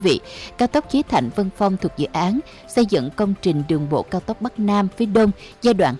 vị, cao tốc Chí Thạnh - Vân Phong thuộc dự án xây dựng công trình đường bộ cao tốc Bắc Nam phía Đông giai đoạn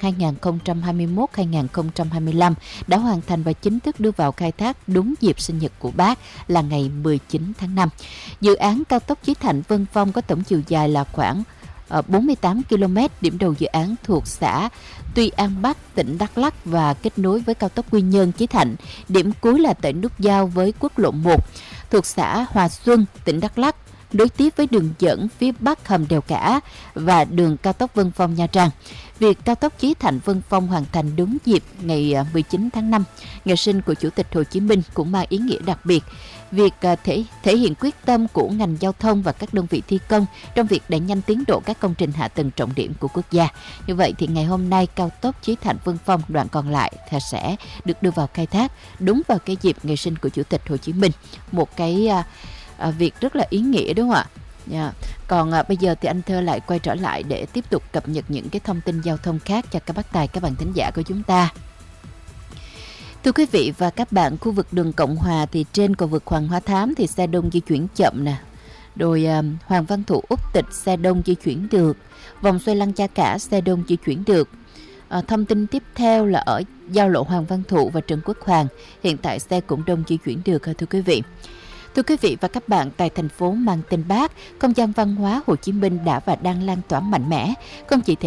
2021-2025 đã hoàn thành và chính thức đưa vào khai thác đúng dịp sinh nhật của Bác là ngày 19 tháng 5. Dự án cao tốc Chí Thạnh - Vân Phong có tổng chiều dài là khoảng 48 km, điểm đầu dự án thuộc xã Tuy An Bắc, tỉnh Đắk Lắk và kết nối với cao tốc Quy Nhơn - Chí Thạnh. Điểm cuối là tại nút giao với quốc lộ 1 thuộc xã Hòa Xuân, tỉnh Đắk Lắk, nối tiếp với đường dẫn phía Bắc hầm Đèo Cả và đường cao tốc Vân Phong - Nha Trang. Việc cao tốc Chí Thạnh - Vân Phong hoàn thành đúng dịp ngày 19 tháng 5, ngày sinh của Chủ tịch Hồ Chí Minh, cũng mang ý nghĩa đặc biệt. Việc thể hiện quyết tâm của ngành giao thông và các đơn vị thi công trong việc đẩy nhanh tiến độ các công trình hạ tầng trọng điểm của quốc gia. Như vậy thì ngày hôm nay cao tốc Chí Thạnh - Vân Phong đoạn còn lại sẽ được đưa vào khai thác đúng vào cái dịp ngày sinh của Chủ tịch Hồ Chí Minh. Một cái việc rất là ý nghĩa, đúng không ạ? Yeah. Còn bây giờ thì anh Thơ lại quay trở lại để tiếp tục cập nhật những cái thông tin giao thông khác cho các bác tài, các bạn thính giả của chúng ta. Thưa quý vị và các bạn, khu vực đường Cộng Hòa thì trên cầu vượt Hoàng Hóa Thám thì xe đông di chuyển chậm nè. Rồi Hoàng Văn Thụ Úc Tịch xe đông di chuyển được. Vòng xoay Lăng Cha Cả xe đông di chuyển được. Thông tin tiếp theo là ở giao lộ Hoàng Văn Thụ và Trần Quốc Hoàng, hiện tại xe cũng đông di chuyển được, thưa quý vị. Thưa quý vị và các bạn, tại thành phố mang tên Bác, không gian văn hóa Hồ Chí Minh đã và đang lan tỏa mạnh mẽ, không chỉ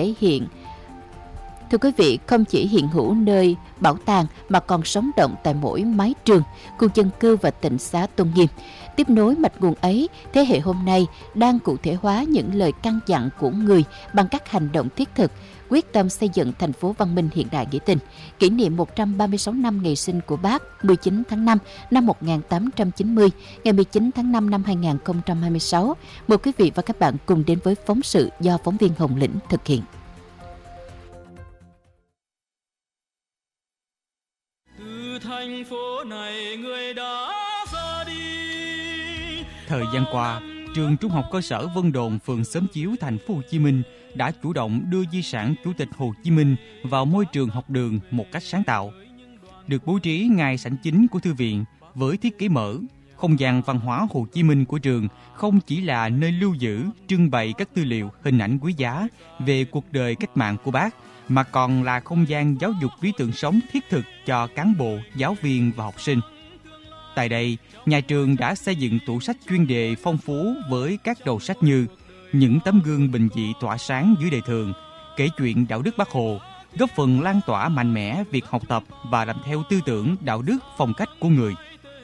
hiện hữu nơi bảo tàng mà còn sống động tại mỗi mái trường, khu dân cư và tịnh xá tôn nghiêm. Tiếp nối mạch nguồn ấy, thế hệ hôm nay đang cụ thể hóa những lời căn dặn của người bằng các hành động thiết thực, quyết tâm xây dựng thành phố văn minh hiện đại nghĩa tình. Kỷ niệm 136 năm ngày sinh của Bác 19 tháng 5 năm 1890, ngày 19 tháng 5 năm 2026. Mời quý vị và các bạn cùng đến với phóng sự do phóng viên Hồng Lĩnh thực hiện. Từ thành phố này người đã ra đi. Thời gian qua, trường Trung học cơ sở Vân Đồn, phường Xóm Chiếu, thành phố Hồ Chí Minh đã chủ động đưa di sản Chủ tịch Hồ Chí Minh vào môi trường học đường một cách sáng tạo. Được bố trí ngay sảnh chính của thư viện với thiết kế mở, không gian văn hóa Hồ Chí Minh của trường không chỉ là nơi lưu giữ, trưng bày các tư liệu, hình ảnh quý giá về cuộc đời cách mạng của Bác, mà còn là không gian giáo dục lý tưởng sống thiết thực cho cán bộ, giáo viên và học sinh. Tại đây, nhà trường đã xây dựng tủ sách chuyên đề phong phú với các đầu sách như những tấm gương bình dị tỏa sáng dưới đời thường, kể chuyện đạo đức Bác Hồ, góp phần lan tỏa mạnh mẽ việc học tập và làm theo tư tưởng đạo đức phong cách của người.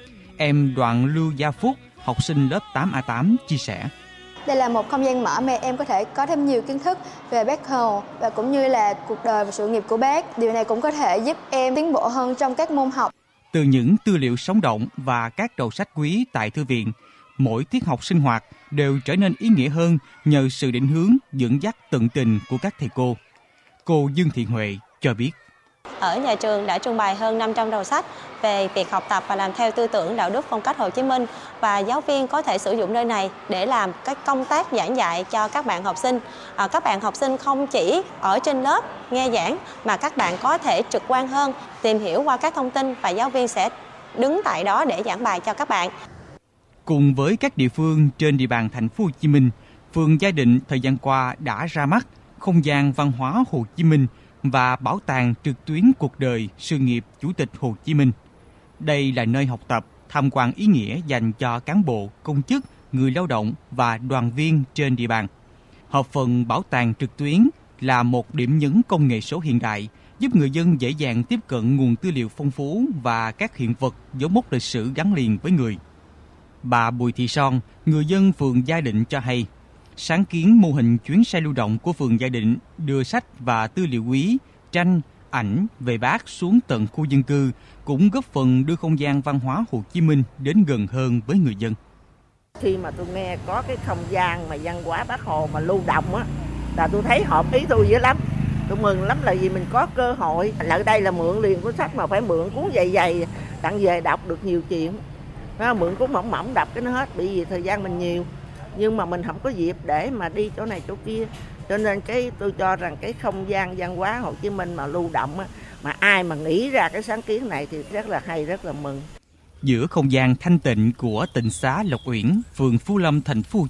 Em Đoàn Lưu Gia Phúc, học sinh lớp 8A8 chia sẻ. Đây là một không gian mở mà em có thể có thêm nhiều kiến thức về Bác Hồ và cũng như là cuộc đời và sự nghiệp của Bác. Điều này cũng có thể giúp em tiến bộ hơn trong các môn học. Từ những tư liệu sống động và các đầu sách quý tại thư viện, mỗi tiết học sinh hoạt đều trở nên ý nghĩa hơn nhờ sự định hướng, dẫn dắt tận tình của các thầy cô. Cô Dương Thị Huệ cho biết. Ở nhà trường đã trưng bày hơn 500 đầu sách về việc học tập và làm theo tư tưởng đạo đức phong cách Hồ Chí Minh, và giáo viên có thể sử dụng nơi này để làm các công tác giảng dạy cho các bạn học sinh. Các bạn học sinh không chỉ ở trên lớp nghe giảng mà các bạn có thể trực quan hơn, tìm hiểu qua các thông tin và giáo viên sẽ đứng tại đó để giảng bài cho các bạn. Cùng với các địa phương trên địa bàn thành phố Hồ Chí Minh, phường Gia Định thời gian qua đã ra mắt không gian văn hóa Hồ Chí Minh và bảo tàng trực tuyến cuộc đời sự nghiệp Chủ tịch Hồ Chí Minh. Đây là nơi học tập, tham quan ý nghĩa dành cho cán bộ, công chức, người lao động và đoàn viên trên địa bàn. Hợp phần bảo tàng trực tuyến là một điểm nhấn công nghệ số hiện đại, giúp người dân dễ dàng tiếp cận nguồn tư liệu phong phú và các hiện vật dấu mốc lịch sử gắn liền với người. Bà Bùi Thị Son, người dân phường Gia Định cho hay, sáng kiến mô hình chuyến xe lưu động của phường Gia Định đưa sách và tư liệu quý, tranh, ảnh về Bác xuống tận khu dân cư cũng góp phần đưa không gian văn hóa Hồ Chí Minh đến gần hơn với người dân. Khi mà tôi nghe có cái không gian mà văn hóa Bác Hồ mà lưu động á, là tôi thấy hợp ý tôi dữ lắm. Tôi mừng lắm là vì mình có cơ hội. Lại đây là mượn liền cuốn sách mà phải mượn cuốn dày dày, đặng về đọc được nhiều chuyện. Mượn cuốn mỏng mỏng đọc cái nó hết, bởi vì thời gian mình nhiều. Nhưng mà mình không có dịp để mà đi chỗ này chỗ kia. Cho nên tôi cho rằng cái không gian văn hóa Hồ Chí Minh mà lưu động á, mà ai mà nghĩ ra cái sáng kiến này thì rất là hay, rất là mừng. Giữa không gian thanh tịnh của tịnh xá Lộc Uyển, phường Phú Lâm, thành phố Hồ